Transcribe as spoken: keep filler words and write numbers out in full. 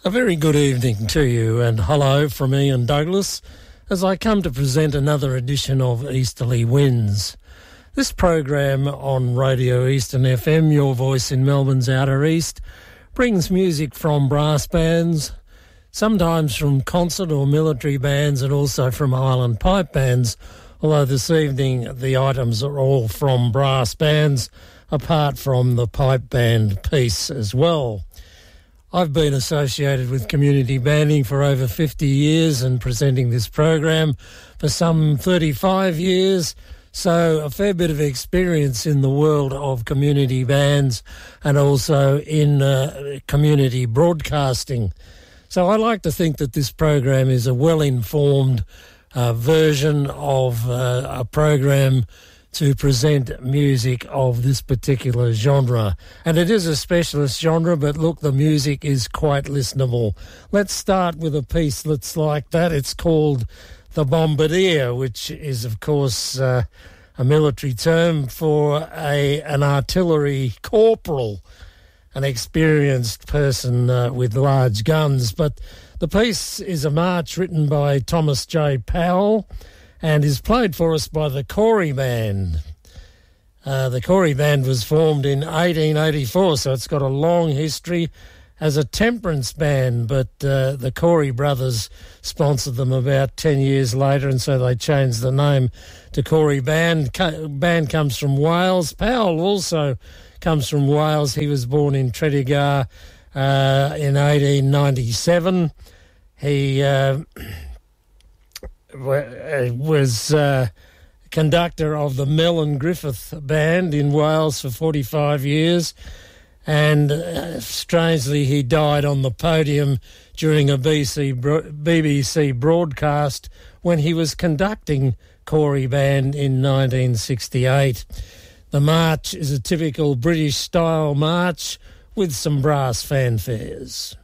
A very good evening to you and hello from Ian Douglas as I come to present another edition of Easterly Winds. This program on Radio Eastern F M, your voice in Melbourne's Outer East, brings music from brass bands, sometimes from concert or military bands and also from island pipe bands, although this evening the items are all from brass bands apart from the pipe band piece as well. I've been associated with community banding for over fifty years and presenting this program for some thirty-five years, so a fair bit of experience in the world of community bands and also in uh, community broadcasting. So I like to think that this program is a well-informed uh, version of uh, a program to present music of this particular genre. And it is a specialist genre, but look, the music is quite listenable. Let's start with a piece that's like that. It's called The Bombardier, which is, of course, uh, a military term for a an artillery corporal, an experienced person uh, with large guns. But the piece is a march written by Thomas J. Powell, and is played for us by the Corey Band. Uh, the Corey Band was formed in eighteen eighty-four, so it's got a long history as a temperance band, but uh, the Corey brothers sponsored them about ten years later, and so they changed the name to Corey Band. Co- band comes from Wales. Powell also comes from Wales. He was born in Tredegar uh, in eighteen ninety-seven. He... Uh, was uh, conductor of the Mellon Griffith Band in Wales for forty-five years, and uh, strangely he died on the podium during a B B C broadcast when he was conducting Corey Band in nineteen sixty-eight. The march is a typical British-style march with some brass fanfares.